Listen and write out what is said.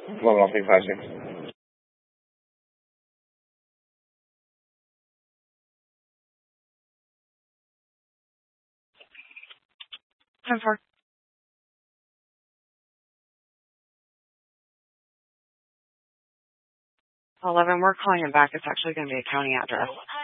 11-356. 10-4. 11, we're calling him back. It's actually going to be a county address.